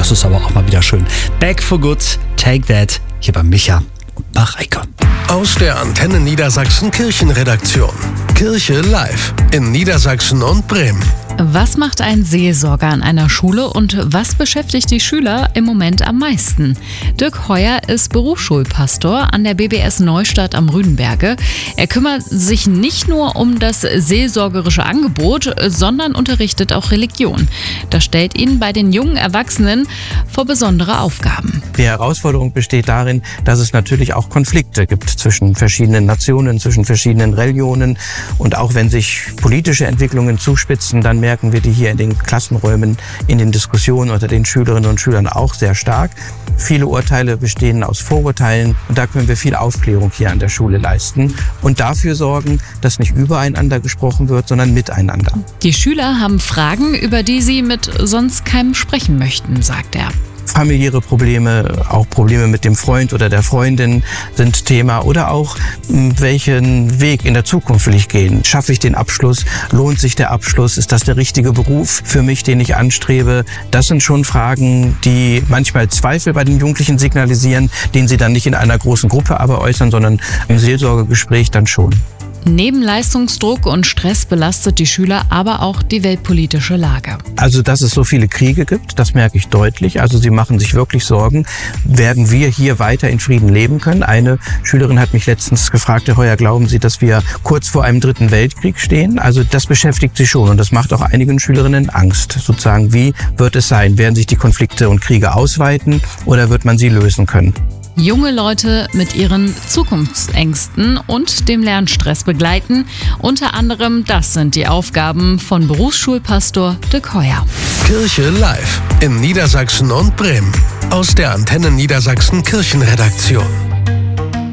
das ist aber auch mal wieder schön. Back for Good, Take That, hier bei Micha und Mareike. Aus der Antenne Niedersachsen Kirchenredaktion. Kirche live in Niedersachsen und Bremen. Was macht ein Seelsorger an einer Schule und was beschäftigt die Schüler im Moment am meisten? Dirk Heuer ist Berufsschulpastor an der BBS Neustadt am Rüdenberge. Er kümmert sich nicht nur um das seelsorgerische Angebot, sondern unterrichtet auch Religion. Das stellt ihn bei den jungen Erwachsenen vor besondere Aufgaben. Die Herausforderung besteht darin, dass es natürlich auch Konflikte gibt zwischen verschiedenen Nationen, zwischen verschiedenen Religionen. Und auch wenn sich politische Entwicklungen zuspitzen, dann merken wir die hier in den Klassenräumen, in den Diskussionen unter den Schülerinnen und Schülern auch sehr stark. Viele Urteile bestehen aus Vorurteilen und da können wir viel Aufklärung hier an der Schule leisten und dafür sorgen, dass nicht übereinander gesprochen wird, sondern miteinander. Die Schüler haben Fragen, über die sie mit sonst keinem sprechen möchten, sagt er. Familiäre Probleme, auch Probleme mit dem Freund oder der Freundin sind Thema oder auch, welchen Weg in der Zukunft will ich gehen? Schaffe ich den Abschluss? Lohnt sich der Abschluss? Ist das der richtige Beruf für mich, den ich anstrebe? Das sind schon Fragen, die manchmal Zweifel bei den Jugendlichen signalisieren, den sie dann nicht in einer großen Gruppe aber äußern, sondern im Seelsorgegespräch dann schon. Neben Leistungsdruck und Stress belastet die Schüler aber auch die weltpolitische Lage. Also, dass es so viele Kriege gibt, das merke ich deutlich. Also, sie machen sich wirklich Sorgen. Werden wir hier weiter in Frieden leben können? Eine Schülerin hat mich letztens gefragt, Herr Heuer, glauben Sie, dass wir kurz vor einem 3. Weltkrieg stehen? Also, das beschäftigt sie schon und das macht auch einigen Schülerinnen Angst. Sozusagen, wie wird es sein? Werden sich die Konflikte und Kriege ausweiten oder wird man sie lösen können? Junge Leute mit ihren Zukunftsängsten und dem Lernstress begleiten. Unter anderem das sind die Aufgaben von Berufsschulpastor Dirk Heuer. Kirche live in Niedersachsen und Bremen. Aus der Antenne Niedersachsen Kirchenredaktion.